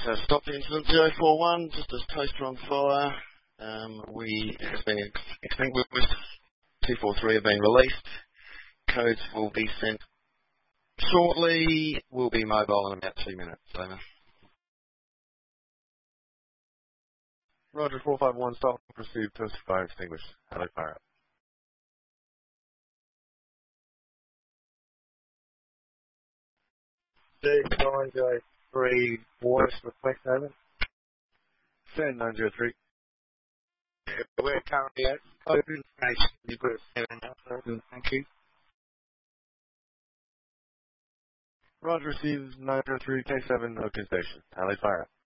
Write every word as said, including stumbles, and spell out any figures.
So stop the incident zero four one, just as toaster on fire. Um, we have been extinguished. two four three have been released. Codes will be sent shortly. We'll be mobile in about two minutes. Over. Roger, four five one, stop, proceed, toaster fire extinguished. Alley fire up. six nine zero three, voice request over. Send nine zero three. Yeah, we're currently at open station. You put a seven out, open, thank you. Roger, receives nine zero three K seven, Oakland Station. Alley fire up.